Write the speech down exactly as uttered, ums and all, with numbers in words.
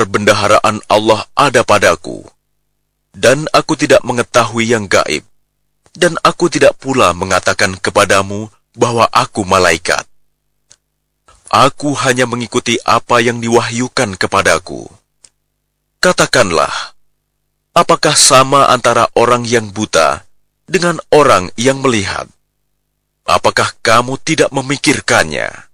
perbendaharaan Allah ada padaku, dan aku tidak mengetahui yang gaib, dan aku tidak pula mengatakan kepadamu bahwa aku malaikat. Aku hanya mengikuti apa yang diwahyukan kepadaku. Katakanlah, apakah sama antara orang yang buta dengan orang yang melihat? Apakah kamu tidak memikirkannya?